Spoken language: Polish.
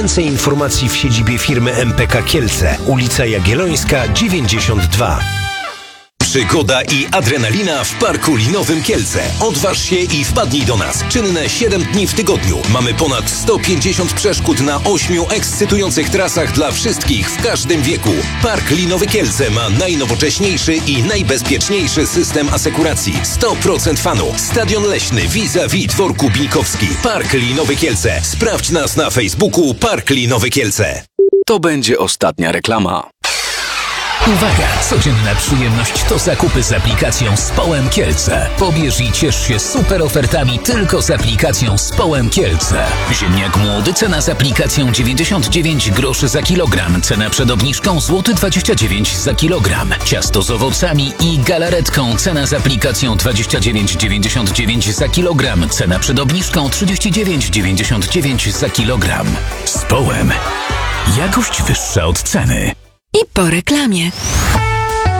Więcej informacji w siedzibie firmy MPK Kielce, ulica Jagiellońska, 92. Przygoda i adrenalina w Parku Linowym Kielce. Odważ się i wpadnij do nas. Czynne 7 dni w tygodniu. Mamy ponad 150 przeszkód na 8 ekscytujących trasach dla wszystkich w każdym wieku. Park Linowy Kielce ma najnowocześniejszy i najbezpieczniejszy system asekuracji. 100% fanu. Stadion leśny vis-a-vis Dworku Binkowski. Park Linowy Kielce. Sprawdź nas na Facebooku Park Linowy Kielce. To będzie ostatnia reklama. Uwaga! Codzienna przyjemność to zakupy z aplikacją Społem Kielce. Pobierz i ciesz się super ofertami tylko z aplikacją Społem Kielce. Ziemniak młody, cena z aplikacją 99 groszy za kilogram. Cena przed obniżką złoty 29 za kilogram. Ciasto z owocami i galaretką. Cena z aplikacją 29,99 za kilogram. Cena przed obniżką 39,99 za kilogram. Społem. Jakość wyższa od ceny. I po reklamie.